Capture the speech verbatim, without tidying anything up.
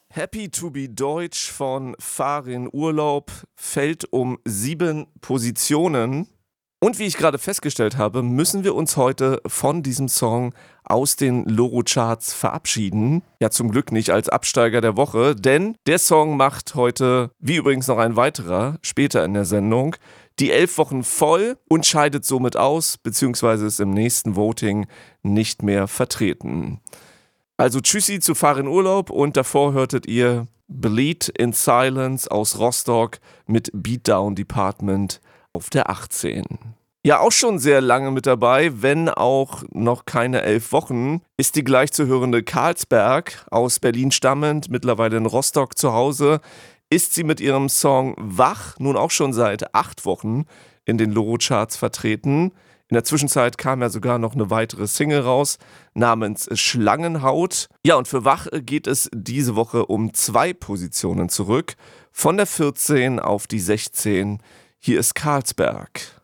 Happy to be Deutsch von Farin Urlaub fällt um sieben Positionen. Und wie ich gerade festgestellt habe, müssen wir uns heute von diesem Song aus den Loro-Charts verabschieden. Ja, zum Glück nicht als Absteiger der Woche, denn der Song macht heute, wie übrigens noch ein weiterer, später in der Sendung, die elf Wochen voll und scheidet somit aus, beziehungsweise ist im nächsten Voting nicht mehr vertreten. Also Tschüssi zu Farin Urlaub und davor hörtet ihr Bleed in Silence aus Rostock mit Beatdown Department auf der achtzehn. Ja, auch schon sehr lange mit dabei, wenn auch noch keine elf Wochen, ist die gleich zu hörende Carlsberg, aus Berlin stammend, mittlerweile in Rostock zu Hause, ist sie mit ihrem Song Wach nun auch schon seit acht Wochen in den Loro-Charts vertreten. In der Zwischenzeit kam ja sogar noch eine weitere Single raus, namens Schlangenhaut. Ja, und für Wach geht es diese Woche um zwei Positionen zurück, von der vierzehn auf die sechzehn. Hier ist Carlsberg.